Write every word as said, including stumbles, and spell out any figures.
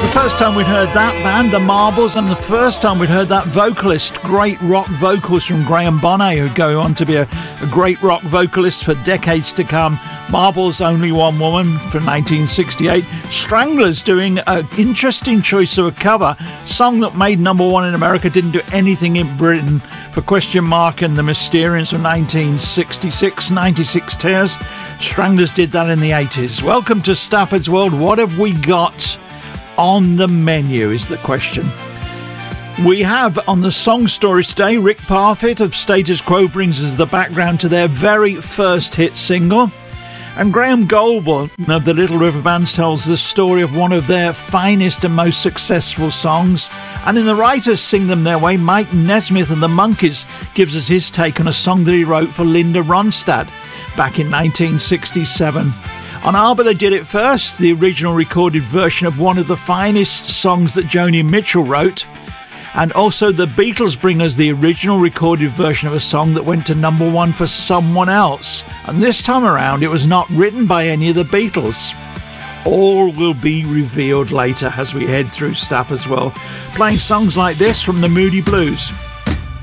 First time we'd heard that band, the Marbles, and the first time we'd heard that vocalist, great rock vocals from Graham Bonnet, who'd go on to be a, a great rock vocalist for decades to come. Marbles, Only One Woman from nineteen sixty-eight. Stranglers doing an interesting choice of a cover, song that made number one in America, didn't do anything in Britain, for Question Mark and the Mysterians from nineteen sixty-six, ninety-six Tears. Stranglers did that in the eighties. Welcome to Stafford's World. What have we got on the menu is the question. We have on the song stories today, Rick Parfitt of Status Quo brings us the background to their very first hit single, and Graham Goldborn of the Little River Bands tells the story of one of their finest and most successful songs. And in the Writers Sing Them Their Way, Mike Nesmith and the Monkees gives us his take on a song that he wrote for Linda Ronstadt back in nineteen sixty-seven. On ABBA they did it first, the original recorded version of one of the finest songs that Joni Mitchell wrote, and also the Beatles bring us the original recorded version of a song that went to number one for someone else, and this time around it was not written by any of the Beatles. All will be revealed later as we head through Stafford's World, playing songs like this from the Moody Blues.